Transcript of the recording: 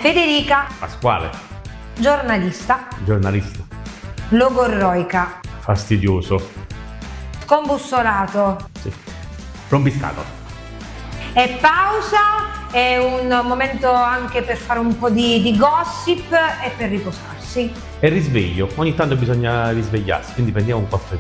Federica, Pasquale, giornalista. giornalista. Logorroica, Fastidioso. scombussolato. Sì. Rombiscato. E pausa è un momento anche per fare un po' di gossip e per riposarsi. E risveglio. Ogni tanto bisogna risvegliarsi, quindi prendiamo un caffè.